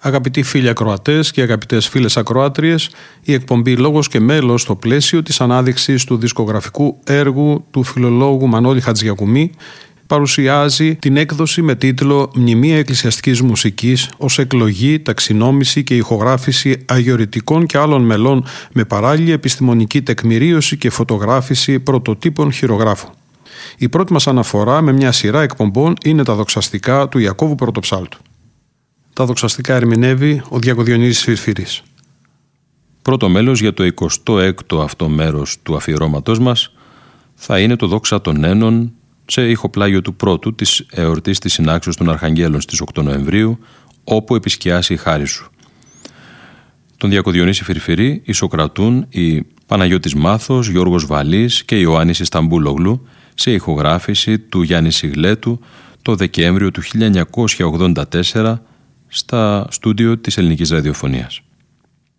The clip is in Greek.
Αγαπητοί φίλοι ακροατές και αγαπητές φίλες ακροάτριες, η εκπομπή «Λόγος και μέλος» στο πλαίσιο της ανάδειξης του δισκογραφικού έργου του φιλολόγου Μανώλη Χατζιακουμή παρουσιάζει την έκδοση με τίτλο «Μνημεία εκκλησιαστικής μουσικής» ως εκλογή, ταξινόμηση και ηχογράφηση αγιορητικών και άλλων μελών με παράλληλη επιστημονική τεκμηρίωση και φωτογράφηση πρωτοτύπων χειρογράφων. Η πρώτη μας αναφορά με μια σειρά εκπομπών είναι τα δοξαστικά του Ιακώβου Πρωτοψάλτου. Τα δοξαστικά ερμηνεύει ο Διακοδιονύσης Φιρφύρης. Πρώτο μέλος για το 26ο αυτό μέρος του αφιερώματός μας θα είναι το Δόξα των Ένων σε ηχοπλάγιο του πρώτου της εορτής της Συνάξεως των Αρχαγγέλων στις 8 Νοεμβρίου, όπου επισκιάσει η χάρη σου. Τον Διακοδιονύση Φιρφυρή ισοκρατούν οι Παναγιώτης Μάθος, Γιώργος Βαλής και Ιωάννης Ισταμπούλογλου σε ηχογράφηση του Γιάννη Σιγλέτου το Δεκέμβριο του 1984 στα στούντιο της Ελληνικής Ραδιοφωνίας.